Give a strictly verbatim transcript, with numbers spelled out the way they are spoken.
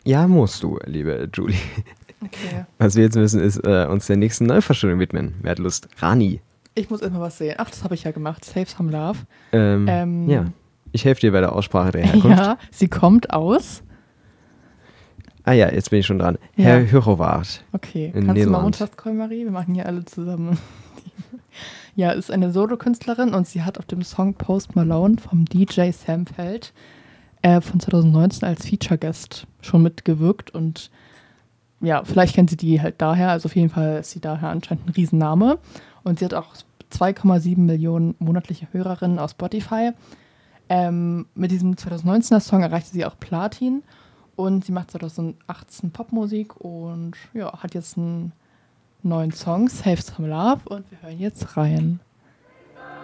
Ja, musst du, liebe Julie. Okay. Was wir jetzt müssen, ist äh, uns der nächsten Neuvorstellung widmen. Wer hat Lust? Rani. Ich muss erstmal was sehen. Ach, das habe ich ja gemacht. Save Some Love. Ähm, Ähm, ja, ich helfe dir bei der Aussprache der Herkunft. Ja, sie kommt aus. Ah ja, jetzt bin ich schon dran. Ja. Herr Hyrowaard. Okay, In kannst du mal Nederland. runterscrollen, Marie? Wir machen hier alle zusammen. Ja, ist eine Solokünstlerin und sie hat auf dem Song Post Malone vom D J Sam Feld äh, von zwanzig neunzehn als Feature-Guest schon mitgewirkt und ja, vielleicht kennt sie die halt daher, also auf jeden Fall ist sie daher anscheinend ein Riesenname und sie hat auch zwei Komma sieben Millionen monatliche Hörerinnen auf Spotify. Ähm, mit diesem zwanzig neunzehner Song erreichte sie auch Platin und sie macht zwanzig achtzehn Popmusik und ja, hat jetzt einen neuen Song, Save Some Love, und wir hören jetzt rein.